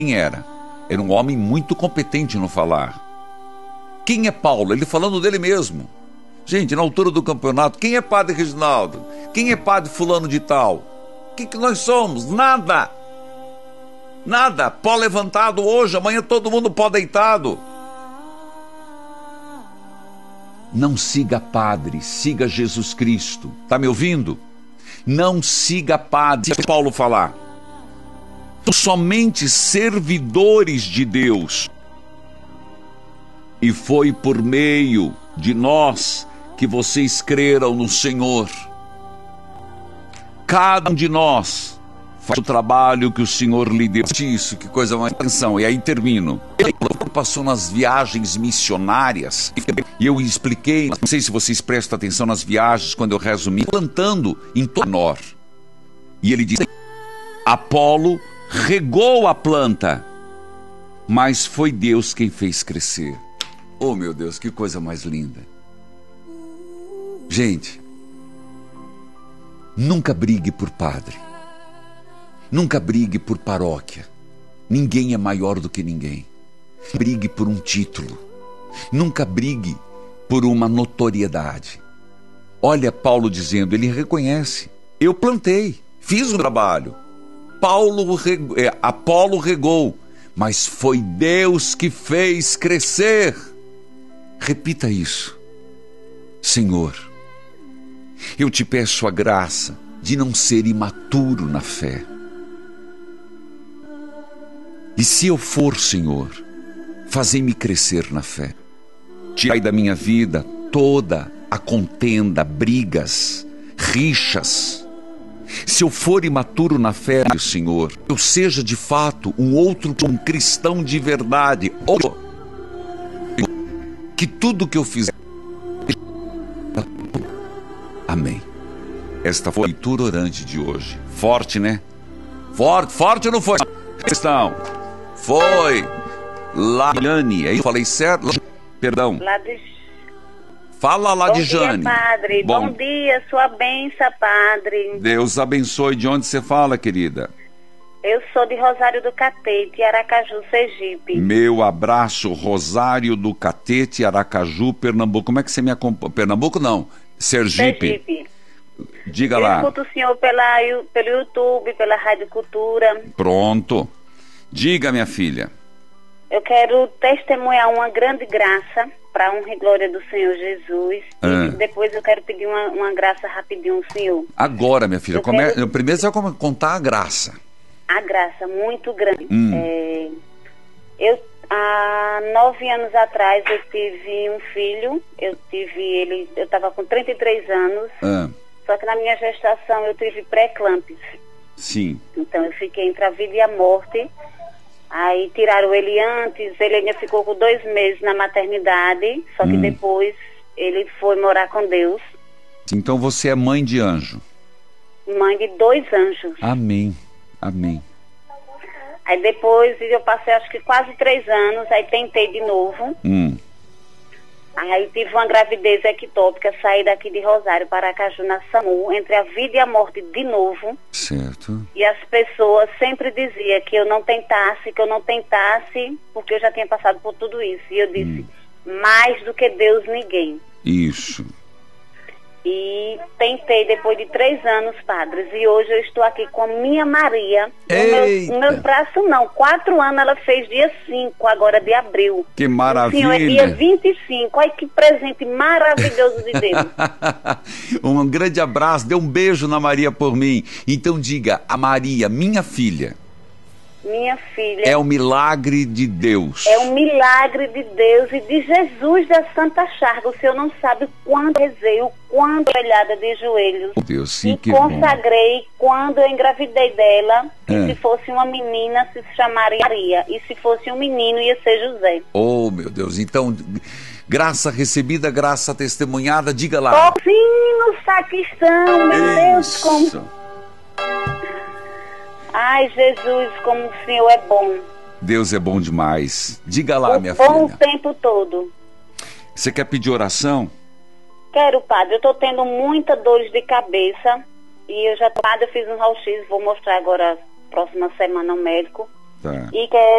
Quem era? Era um homem muito competente no falar. Quem é Paulo? Ele falando dele mesmo. Gente, na altura do campeonato, quem é padre Reginaldo? Quem é padre fulano de tal? O que nós somos? Nada. Nada. Pó levantado hoje, amanhã todo mundo pó deitado. Não siga padre, siga Jesus Cristo. Tá me ouvindo? Não siga padre. Se Paulo falar, somente servidores de Deus. E foi por meio de nós que vocês creram no Senhor. Cada um de nós faz o trabalho que o Senhor lhe deu. Isso, que coisa mais. Atenção, e aí termino. Ele passou nas viagens missionárias, e eu expliquei, não sei se vocês prestam atenção nas viagens, quando eu resumi, plantando em Tonor. E ele disse, Apolo regou a planta, mas foi Deus quem fez crescer. Oh, meu Deus, que coisa mais linda. Gente, nunca brigue por padre. Nunca brigue por paróquia. Ninguém é maior do que ninguém. Brigue por um título. Nunca brigue por uma notoriedade. Olha Paulo dizendo, ele reconhece. Eu plantei, fiz o trabalho. Apolo regou, mas foi Deus que fez crescer. Repita isso. Senhor, eu te peço a graça de não ser imaturo na fé. E se eu for, Senhor, fazei-me crescer na fé. Tirai da minha vida toda a contenda, brigas, rixas. Se eu for imaturo na fé, Senhor, eu seja de fato um cristão de verdade. Que tudo que eu fizer. Amém. Esta foi a leitura orante de hoje. Forte, né? Forte ou não foi? Cristão. Foi. Ladiane. Aí eu falei certo? Perdão. Fala lá de Jane. Bom dia, padre. Bom dia, sua bênção, padre. Deus abençoe. De onde você fala, querida? Eu sou de Rosário do Catete, Aracaju, Sergipe. Meu abraço, Rosário do Catete, Aracaju, Pernambuco. Como é que você me acompanha? Pernambuco não, Sergipe. Diga lá. Eu escuto o senhor pelo YouTube, pela Rádio Cultura. Pronto. Diga, minha filha. Eu quero testemunhar uma grande graça para a honra e glória do Senhor Jesus. E depois eu quero pedir uma graça rapidinho ao Senhor. Agora, minha filha, primeiro você vai contar a graça. A graça muito grande. Há 9 anos atrás eu tive um filho. Eu estava com 33 anos. Só que na minha gestação eu tive pré-eclâmpsia. Sim. Então eu fiquei entre a vida e a morte. Aí tiraram ele antes, ele ainda ficou com 2 meses na maternidade, só que depois ele foi morar com Deus. Então você é mãe de anjo. Mãe de 2 anjos. Amém, amém. Aí depois eu passei acho que quase 3 anos, aí tentei de novo. Aí tive uma gravidez ectópica, saí daqui de Rosário para Aracaju, na SAMU, entre a vida e a morte de novo. Certo. E as pessoas sempre diziam que eu não tentasse, porque eu já tinha passado por tudo isso. E eu disse, mais do que Deus, ninguém. Isso. E tentei depois de 3 anos, padres, e hoje eu estou aqui com a minha Maria. No meu braço não, 4 anos ela fez dia 5 agora de abril. Que maravilha. O senhor é dia 25, olha que presente maravilhoso de Deus. Um grande abraço, dê um beijo na Maria por mim. Então diga, a Maria, minha filha. Minha filha. É o milagre de Deus. É o milagre de Deus e de Jesus da Santa Chaga. O senhor não sabe quando rezei, o quanto olhada de joelhos. Meu Deus, sim, e que consagrei bom. Quando eu engravidei dela, que se fosse uma menina se chamaria Maria, e se fosse um menino ia ser José. Oh, meu Deus, então, graça recebida, graça testemunhada, diga lá. Tozinho sacristão, meu Deus, como... Ai, Jesus, como o Senhor é bom. Deus é bom demais. Diga lá, minha filha. Bom o tempo todo. Você quer pedir oração? Quero, padre. Eu estou tendo muita dores de cabeça. E eu já fiz um raio-x, vou mostrar agora, próxima semana, ao médico. Tá. E que